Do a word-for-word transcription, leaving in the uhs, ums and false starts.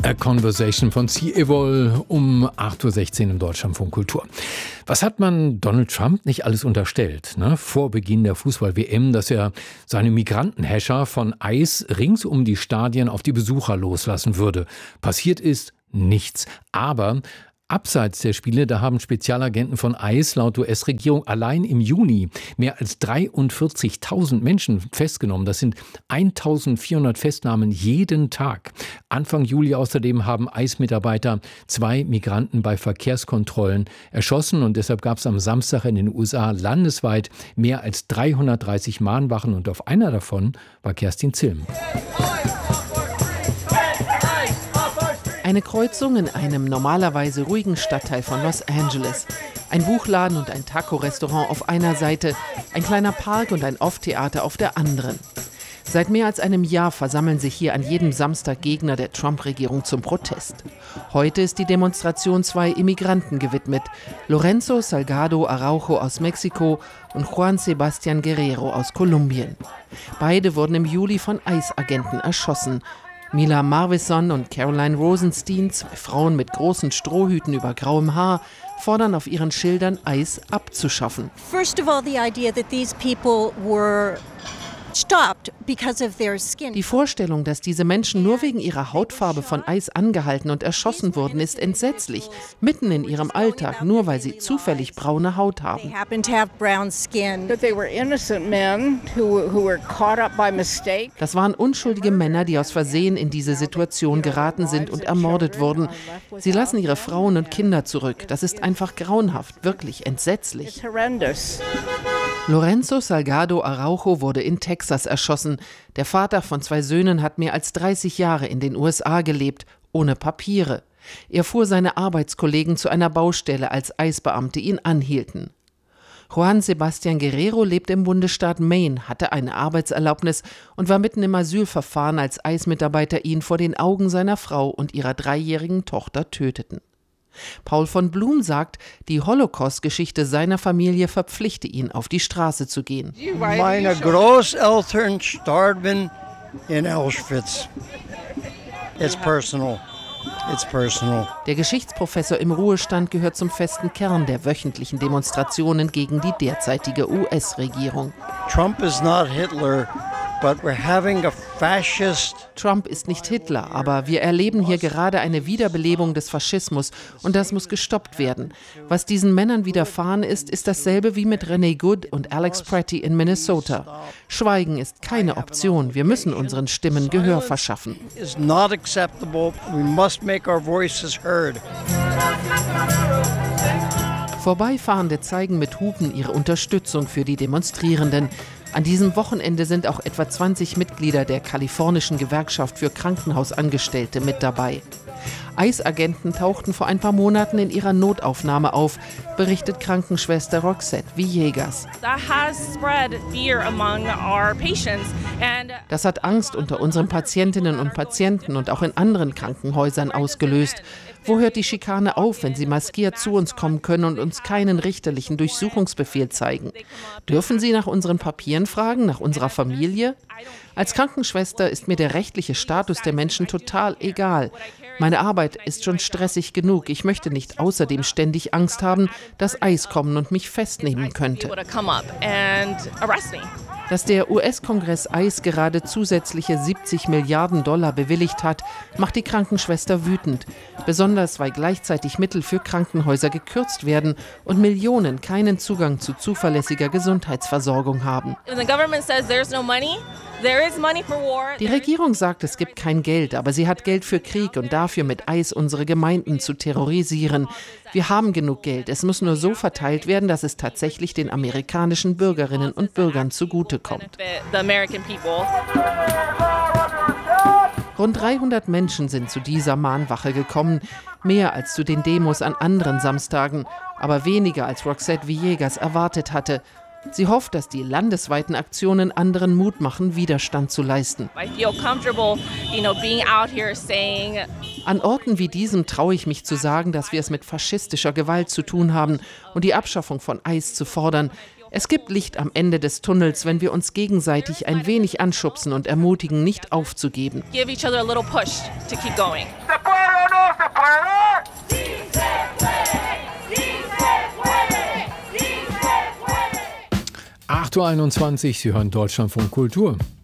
A Conversation von C-Evol um acht Uhr sechzehn im Deutschlandfunk Kultur. Was hat man Donald Trump nicht alles unterstellt, ne? Vor Beginn der Fußball-W M, dass er seine Migrantenhäscher von Eis rings um die Stadien auf die Besucher loslassen würde. Passiert ist nichts. Aber abseits der Spiele, da haben Spezialagenten von ICE laut U S-Regierung allein im Juni mehr als dreiundvierzigtausend Menschen festgenommen. Das sind eintausendvierhundert Festnahmen jeden Tag. Anfang Juli außerdem haben ICE-Mitarbeiter zwei Migranten bei Verkehrskontrollen erschossen. Und deshalb gab es am Samstag in den U S A landesweit mehr als dreihundertdreißig Mahnwachen. Und auf einer davon war Kerstin Zilm. Eine Kreuzung in einem normalerweise ruhigen Stadtteil von Los Angeles. Ein Buchladen und ein Taco-Restaurant auf einer Seite, ein kleiner Park und ein Off-Theater auf der anderen. Seit mehr als einem Jahr versammeln sich hier an jedem Samstag Gegner der Trump-Regierung zum Protest. Heute ist die Demonstration zwei Immigranten gewidmet: Lorenzo Salgado Araujo aus Mexiko und Juan Sebastián Guerrero aus Kolumbien. Beide wurden im Juli von ICE-Agenten erschossen. Mila Marvison und Caroline Rosenstein, zwei Frauen mit großen Strohhüten über grauem Haar, fordern auf ihren Schildern, ICE abzuschaffen. First of all, the idea that these people were stopped because of their skin. Die Vorstellung, dass diese Menschen nur wegen ihrer Hautfarbe von ICE angehalten und erschossen wurden, ist entsetzlich. Mitten in ihrem Alltag, nur weil sie zufällig braune Haut haben. Das waren unschuldige Männer, die aus Versehen in diese Situation geraten sind und ermordet wurden. Sie lassen ihre Frauen und Kinder zurück. Das ist einfach grauenhaft, wirklich entsetzlich. Lorenzo Salgado Araujo wurde in Texas erschossen. Der Vater von zwei Söhnen hat mehr als dreißig Jahre in den U S A gelebt, ohne Papiere. Er fuhr seine Arbeitskollegen zu einer Baustelle, als ICE-Beamte ihn anhielten. Juan Sebastián Guerrero lebt im Bundesstaat Maine, hatte eine Arbeitserlaubnis und war mitten im Asylverfahren, als ICE-Mitarbeiter ihn vor den Augen seiner Frau und ihrer dreijährigen Tochter töteten. Paul von Blum sagt, die Holocaust-Geschichte seiner Familie verpflichte ihn, auf die Straße zu gehen. Meine Großeltern starben in Auschwitz. It's personal. It's personal. Der Geschichtsprofessor im Ruhestand gehört zum festen Kern der wöchentlichen Demonstrationen gegen die derzeitige U S-Regierung. Trump is not Hitler. But we're having a fascist. Trump ist nicht Hitler, aber wir erleben hier gerade eine Wiederbelebung des Faschismus und das muss gestoppt werden. Was diesen Männern widerfahren ist, ist dasselbe wie mit Renee Good und Alex Pretty in Minnesota. Schweigen ist keine Option. Wir müssen unseren Stimmen Gehör verschaffen. Is not acceptable. We must make our voices heard. Vorbeifahrende zeigen mit Hupen ihre Unterstützung für die Demonstrierenden. An diesem Wochenende sind auch etwa zwanzig Mitglieder der kalifornischen Gewerkschaft für Krankenhausangestellte mit dabei. ICE-Agenten tauchten vor ein paar Monaten in ihrer Notaufnahme auf, berichtet Krankenschwester Roxette Villegas. Das hat Angst unter unseren Patientinnen und Patienten und auch in anderen Krankenhäusern ausgelöst. Wo hört die Schikane auf, wenn sie maskiert zu uns kommen können und uns keinen richterlichen Durchsuchungsbefehl zeigen? Dürfen sie nach unseren Papieren fragen, nach unserer Familie? Als Krankenschwester ist mir der rechtliche Status der Menschen total egal. Meine Arbeit ist schon stressig genug. Ich möchte nicht außerdem ständig Angst haben, dass ICE kommen und mich festnehmen könnte. Dass der U S-Kongress ICE gerade zusätzliche siebzig Milliarden Dollar bewilligt hat, macht die Krankenschwester wütend. Besonders, weil gleichzeitig Mittel für Krankenhäuser gekürzt werden und Millionen keinen Zugang zu zuverlässiger Gesundheitsversorgung haben. Die Regierung sagt, es gibt kein Geld, aber sie hat Geld für Krieg und dafür mit ICE unsere Gemeinden zu terrorisieren. Wir haben genug Geld. Es muss nur so verteilt werden, dass es tatsächlich den amerikanischen Bürgerinnen und Bürgern zugutekommt. Rund dreihundert Menschen sind zu dieser Mahnwache gekommen, mehr als zu den Demos an anderen Samstagen, aber weniger als Roxette Villegas erwartet hatte. Sie hofft, dass die landesweiten Aktionen anderen Mut machen, Widerstand zu leisten. An Orten wie diesem traue ich mich zu sagen, dass wir es mit faschistischer Gewalt zu tun haben und die Abschaffung von ICE zu fordern. Es gibt Licht am Ende des Tunnels, wenn wir uns gegenseitig ein wenig anschubsen und ermutigen, nicht aufzugeben. Give each other a little push to keep going. acht Uhr einundzwanzig, Sie hören Deutschlandfunk Kultur.